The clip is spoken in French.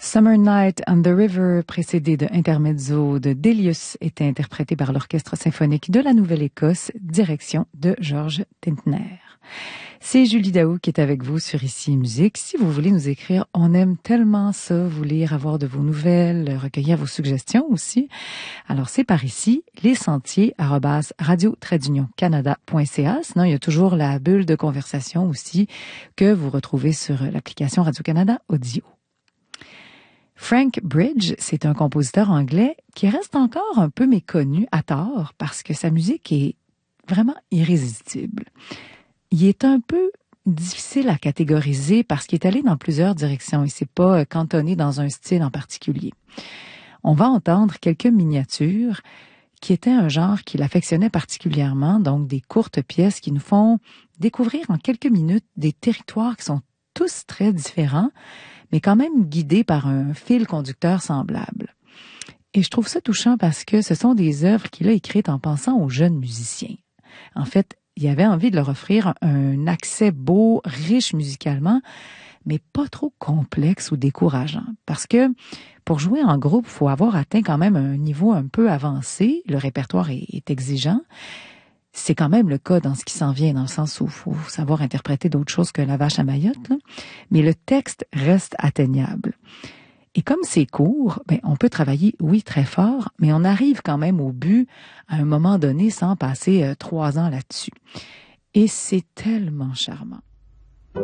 Summer Night on the River, précédé de Intermezzo de Delius, était interprété par l'Orchestre symphonique de la Nouvelle-Écosse, direction de Georges Tintner. C'est Julie Daou qui est avec vous sur Ici Musique. Si vous voulez nous écrire, on aime tellement ça, vous lire, avoir de vos nouvelles, recueillir vos suggestions aussi. Alors c'est par ici, lesentiers@radio-canada.ca. Sinon, il y a toujours la bulle de conversation aussi que vous retrouvez sur l'application Radio-Canada Audio. Frank Bridge, c'est un compositeur anglais qui reste encore un peu méconnu à tort parce que sa musique est vraiment irrésistible. Il est un peu difficile à catégoriser parce qu'il est allé dans plusieurs directions et c'est pas cantonné dans un style en particulier. On va entendre quelques miniatures qui étaient un genre qu'il affectionnait particulièrement, donc des courtes pièces qui nous font découvrir en quelques minutes des territoires qui sont tous très différents, mais quand même guidés par un fil conducteur semblable. Et je trouve ça touchant parce que ce sont des œuvres qu'il a écrites en pensant aux jeunes musiciens. En fait, il avait envie de leur offrir un accès beau, riche musicalement, mais pas trop complexe ou décourageant. Parce que pour jouer en groupe, il faut avoir atteint quand même un niveau un peu avancé. Le répertoire est exigeant. C'est quand même le cas dans ce qui s'en vient, dans le sens où il faut savoir interpréter d'autres choses que la vache à Mayotte, là. Mais le texte reste atteignable. Et comme c'est court, on peut travailler, oui, très fort, mais on arrive quand même au but à un moment donné sans passer 3 ans là-dessus. Et c'est tellement charmant.